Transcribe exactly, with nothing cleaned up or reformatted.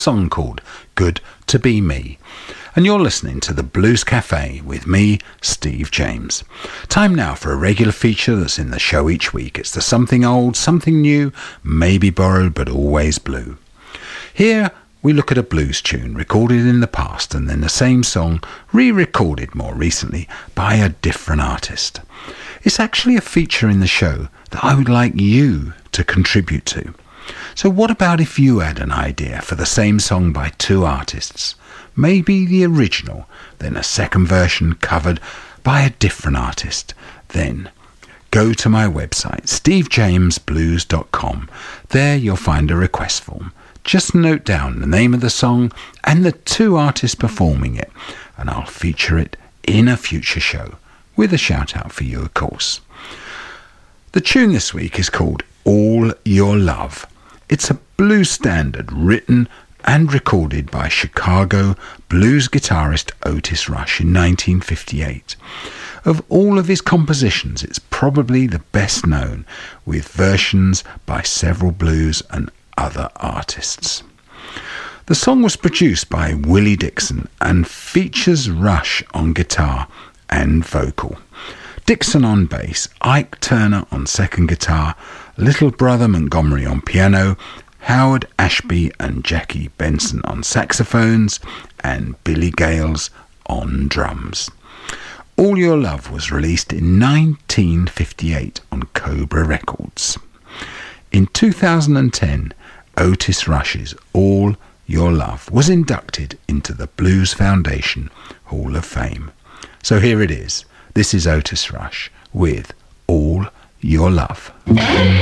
song called Good to Be Me. And you're listening to the Blues Cafe with me, Steve James. Time now for a regular feature that's in the show each week. It's the something old, something new, maybe borrowed, but always blue. Here we look at a blues tune recorded in the past and then the same song re-recorded more recently by a different artist. It's actually a feature in the show that I would like you to contribute to. So what about if you had an idea for the same song by two artists? Maybe the original, then a second version covered by a different artist. Then go to my website, steve james blues dot com. There you'll find a request form. Just note down the name of the song and the two artists performing it, and I'll feature it in a future show, with a shout out for you, of course. The tune this week is called All Your Love. It's a blues standard written and recorded by Chicago blues guitarist Otis Rush in nineteen fifty-eight. Of all of his compositions, it's probably the best known, with versions by several blues and other artists. The song was produced by Willie Dixon and features Rush on guitar and vocal, Dixon on bass, Ike Turner on second guitar, Little Brother Montgomery on piano, Howard Ashby and Jackie Benson on saxophones, and Billy Gales on drums. All Your Love was released in nineteen fifty-eight on Cobra Records. In two thousand ten, Otis Rush's All Your Love was inducted into the Blues Foundation Hall of Fame. So here it is. This is Otis Rush with All Your Love.